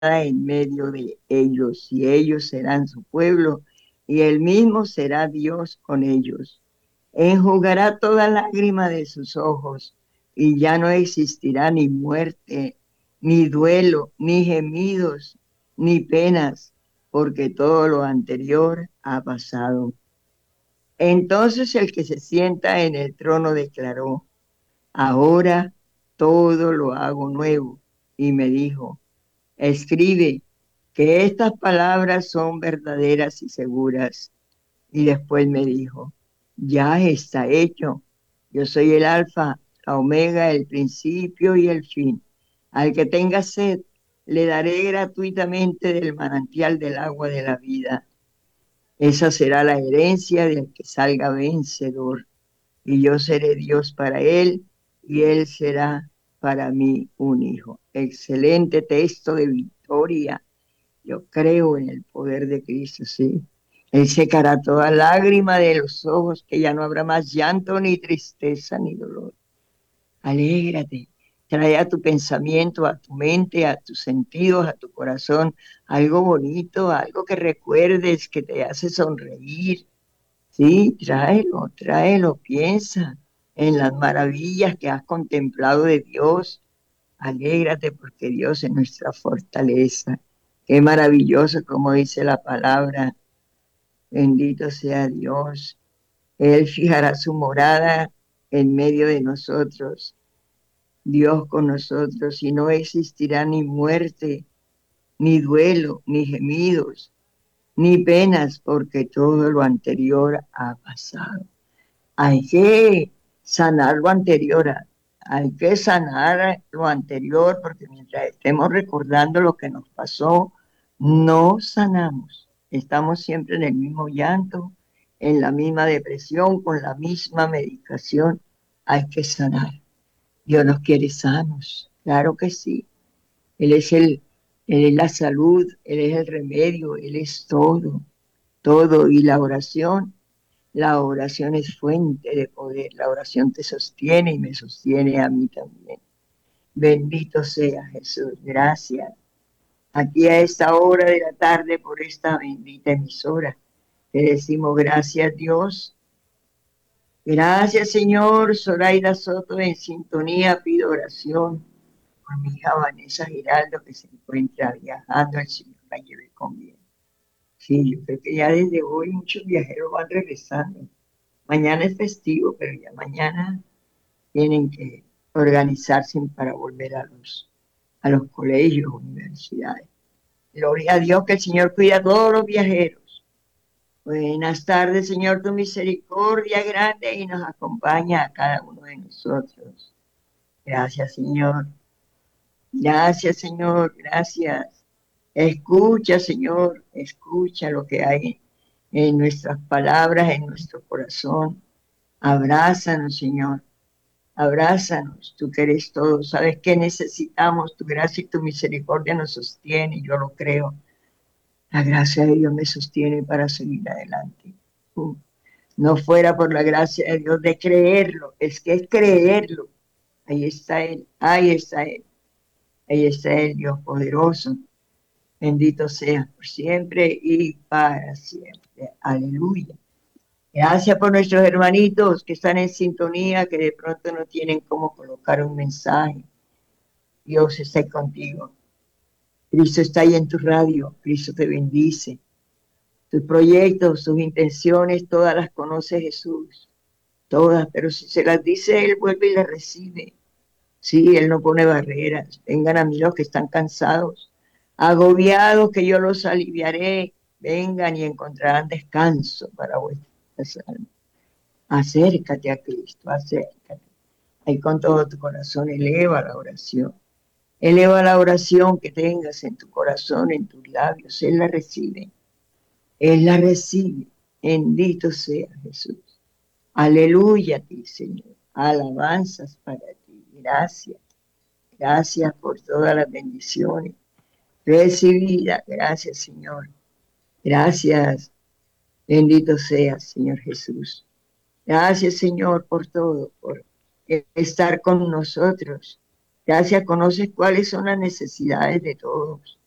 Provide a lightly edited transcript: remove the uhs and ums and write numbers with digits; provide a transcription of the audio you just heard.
en medio de ellos, y ellos serán su pueblo, y él mismo será Dios con ellos. Enjugará toda lágrima de sus ojos, y ya no existirá ni muerte, ni duelo, ni gemidos, ni penas, porque todo lo anterior ha pasado. Entonces el que se sienta en el trono declaró: ahora todo lo hago nuevo. Y me dijo: escribe que estas palabras son verdaderas y seguras. Y después me dijo: ya está hecho. Yo soy el alfa, la omega, el principio y el fin. Al que tenga sed, le daré gratuitamente del manantial del agua de la vida. Esa será la herencia del que salga vencedor, y yo seré Dios para él, y él será para mí un hijo. Excelente texto de victoria. Yo creo en el poder de Cristo, sí. Él secará toda lágrima de los ojos, que ya no habrá más llanto, ni tristeza, ni dolor. Alégrate, trae a tu pensamiento, a tu mente, a tus sentidos, a tu corazón, algo bonito, algo que recuerdes, que te hace sonreír. Sí, tráelo, tráelo, piensa en las maravillas que has contemplado de Dios. Alégrate porque Dios es nuestra fortaleza. Qué maravilloso, como dice la palabra. Bendito sea Dios. Él fijará su morada en medio de nosotros. Dios con nosotros, y no existirá ni muerte, ni duelo, ni gemidos, ni penas, porque todo lo anterior ha pasado. Hay que sanar lo anterior, hay que sanar lo anterior, porque mientras estemos recordando lo que nos pasó, no sanamos. Estamos siempre en el mismo llanto, en la misma depresión, con la misma medicación. Hay que sanar. Dios nos quiere sanos, claro que sí. Él es Él es la salud, Él es el remedio, Él es todo, todo. Y la oración es fuente de poder, la oración te sostiene y me sostiene a mí también. Bendito sea Jesús, gracias. Aquí a esta hora de la tarde por esta bendita emisora, te decimos gracias Dios. Gracias Señor. Zoraida Soto en sintonía, pido oración por mi hija Vanessa Giraldo, que se encuentra viajando, el Señor la lleve con bien. Sí, yo creo que ya desde hoy muchos viajeros van regresando. Mañana es festivo, pero ya mañana tienen que organizarse para volver a los colegios, universidades. Gloria a Dios, que el Señor cuida a todos los viajeros. Buenas tardes, Señor, tu misericordia grande y nos acompaña a cada uno de nosotros. Gracias, Señor. Gracias, Señor. Gracias. Escucha, Señor. Escucha lo que hay en nuestras palabras, en nuestro corazón. Abrázanos, Señor. Abrázanos, tú que eres todo. Sabes que necesitamos tu gracia y tu misericordia nos sostiene, yo lo creo. La gracia de Dios me sostiene para seguir adelante. Uh, No fuera por la gracia de Dios de creerlo, es que es creerlo. Ahí está Él, ahí está Él, ahí está Él, Dios poderoso. Bendito sea por siempre y para siempre. Aleluya. Gracias por nuestros hermanitos que están en sintonía, que de pronto no tienen cómo colocar un mensaje. Dios está contigo. Cristo está ahí en tu radio. Cristo te bendice. Tus proyectos, tus intenciones, todas las conoce Jesús. Todas, pero si se las dice Él, vuelve y las recibe. Sí, Él no pone barreras. Vengan a mí los que están cansados, agobiados, que yo los aliviaré. Vengan y encontrarán descanso para vuestras almas. Acércate a Cristo, acércate. Ahí con todo tu corazón eleva la oración. Eleva la oración que tengas en tu corazón, en tus labios. Él la recibe. Él la recibe. Bendito sea Jesús. Aleluya a ti, Señor. Alabanzas para ti. Gracias. Gracias por todas las bendiciones recibidas. Gracias, Señor. Gracias. Bendito sea, Señor Jesús. Gracias, Señor, por todo, por estar con nosotros. Gracias, conoces cuáles son las necesidades de todos.